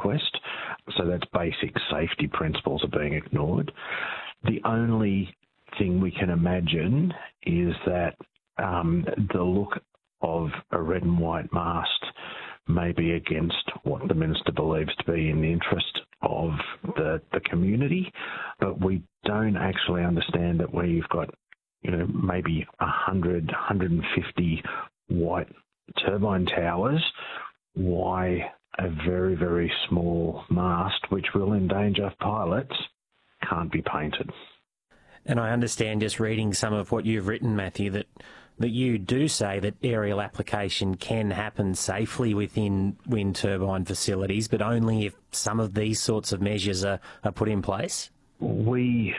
request. So that's basic safety principles are being ignored. The only thing we can imagine is that the look of a red and white mast may be against what the minister believes to be in the interest of the community, but we don't actually understand that where you've got, maybe 100, 150 white turbine towers, why a very, very small mast, which will endanger pilots, can't be painted. And I understand, just reading some of what you've written, Matthew, that you do say that aerial application can happen safely within wind turbine facilities, but only if some of these sorts of measures are put in place? We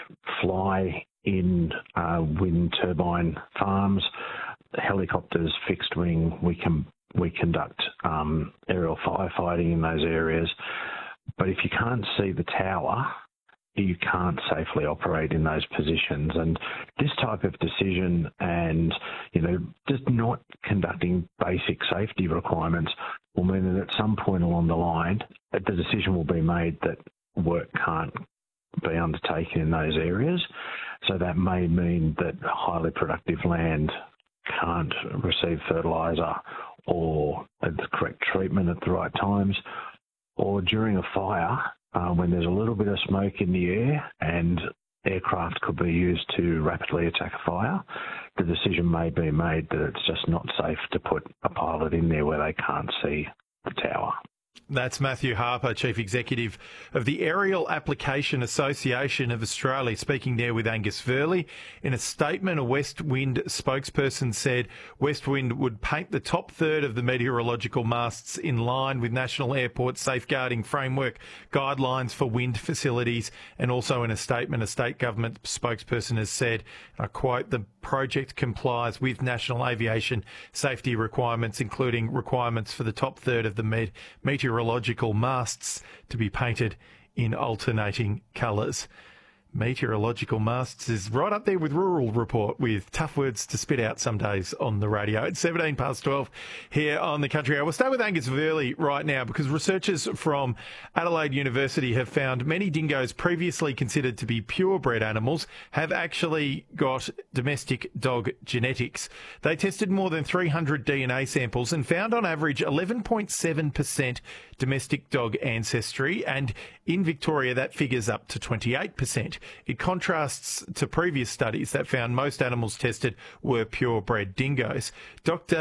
fly in wind turbine farms, helicopters, fixed wing. We conduct aerial firefighting in those areas. But if you can't see the tower, you can't safely operate in those positions. And this type of decision and, just not conducting basic safety requirements will mean that at some point along the line, the decision will be made that work can't be undertaken in those areas. So that may mean that highly productive land can't receive fertiliser or the correct treatment at the right times, or during a fire, when there's a little bit of smoke in the air and aircraft could be used to rapidly attack a fire, the decision may be made that it's just not safe to put a pilot in there where they can't see the tower. That's Matthew Harper, Chief Executive of the Aerial Application Association of Australia, speaking there with Angus Verley. In a statement, a West Wind spokesperson said West Wind would paint the top third of the meteorological masts in line with National Airport Safeguarding Framework guidelines for wind facilities. And also in a statement, a state government spokesperson has said, I quote, the project complies with national aviation safety requirements, including requirements for the top third of the meteorological masts to be painted in alternating colours. Meteorological masts is right up there with Rural Report, with tough words to spit out some days on the radio. It's 17 past 12 here on the Country Hour. We'll stay with Angus Verley right now, because researchers from Adelaide University have found many dingoes previously considered to be purebred animals have actually got domestic dog genetics. They tested more than 300 DNA samples and found on average 11.7% domestic dog ancestry, and in Victoria that figures up to 28%. It contrasts to previous studies that found most animals tested were purebred dingoes. Dr.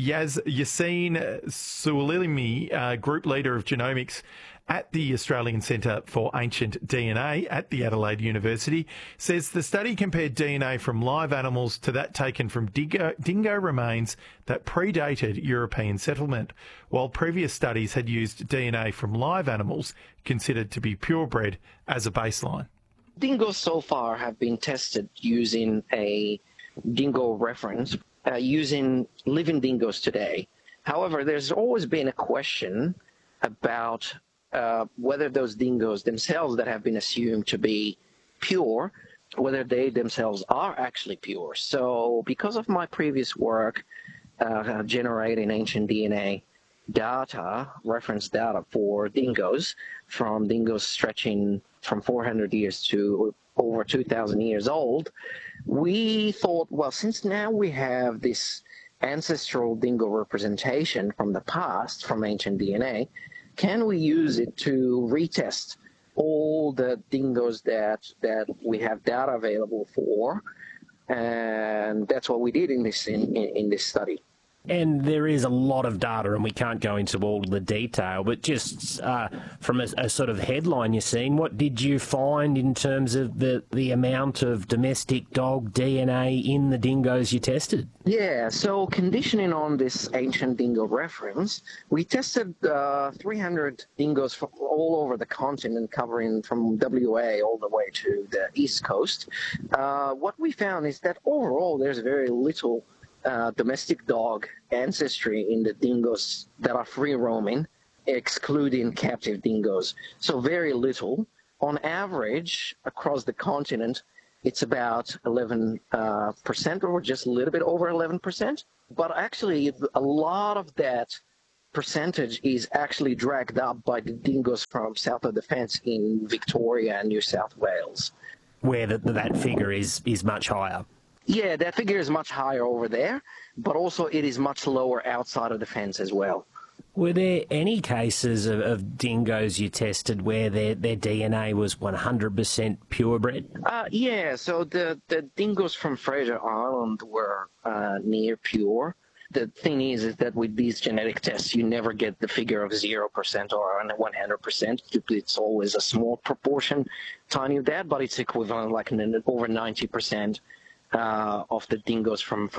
Yassine Sualimi, Group Leader of Genomics at the Australian Centre for Ancient DNA at the Adelaide University, says the study compared DNA from live animals to that taken from dingo remains that predated European settlement, while previous studies had used DNA from live animals considered to be purebred as a baseline. Dingoes so far have been tested using a dingo reference, using living dingoes today. However, there's always been a question about whether those dingoes themselves that have been assumed to be pure, whether they themselves are actually pure. So because of my previous work generating ancient DNA data, reference data for dingoes, from dingoes stretching from 400 years to over 2,000 years old, we thought, well, since now we have this ancestral dingo representation from the past, from ancient DNA, can we use it to retest all the dingoes that we have data available for? And that's what we did in this study. And there is a lot of data, and we can't go into all the detail, but just from a sort of headline you're seeing, what did you find in terms of the amount of domestic dog DNA in the dingoes you tested? Yeah, so conditioning on this ancient dingo reference, we tested 300 dingoes from all over the continent, covering from WA all the way to the East Coast. What we found is that overall there's very little domestic dog ancestry in the dingoes that are free roaming, excluding captive dingoes. So very little. On average, across the continent, it's about 11% or just a little bit over 11%. But actually, a lot of that percentage is actually dragged up by the dingoes from south of the fence in Victoria and New South Wales. Where that figure is much higher. Yeah, that figure is much higher over there, but also it is much lower outside of the fence as well. Were there any cases of dingoes you tested where their DNA was 100% purebred? Yeah, so the dingoes from Fraser Island were near pure. The thing is that with these genetic tests, you never get the figure of 0% or 100%. It's always a small proportion, tiny of that, but it's equivalent, like over 90% of the dingoes from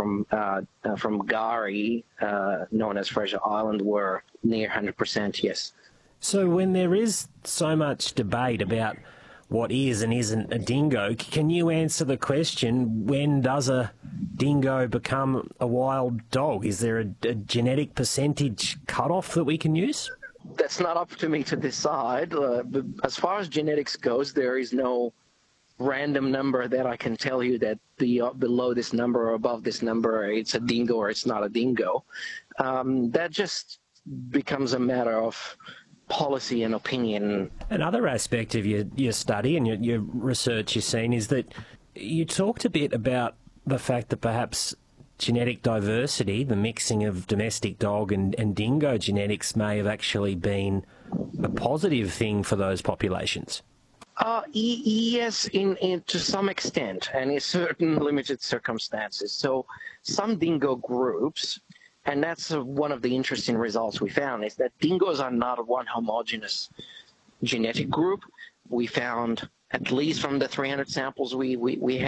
Gari, known as Fraser Island, were near 100%, yes. So when there is so much debate about what is and isn't a dingo, can you answer the question, when does a dingo become a wild dog? Is there a genetic percentage cutoff that we can use? That's not up to me to decide. As far as genetics goes, there is no random number that I can tell you that below this number or above this number, it's a dingo or it's not a dingo. That just becomes a matter of policy and opinion. Another aspect of your study and your research you've seen is that you talked a bit about the fact that perhaps genetic diversity, the mixing of domestic dog and dingo genetics, may have actually been a positive thing for those populations. Yes, to some extent, and in certain limited circumstances. So some dingo groups, and that's one of the interesting results we found, is that dingoes are not one homogeneous genetic group. We found, at least from the 300 samples we